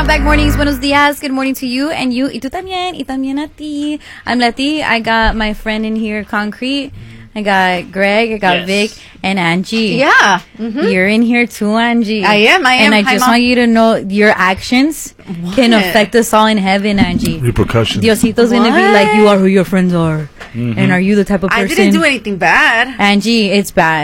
Back Mornings, buenos días. Good morning to you and you. Y tú también. Y también a ti. I'm Letty. I got my friend in here, Concrete. I got Greg. I got Vic and Angie. Yeah. Mm-hmm. You're in here too, Angie. I am. And I just want you to know your actions can affect us all in heaven, Angie. Repercussions. Diosito's going to be like, you are who your friends are. Mm-hmm. And are you the type of person? I didn't do anything bad. Angie, it's bad.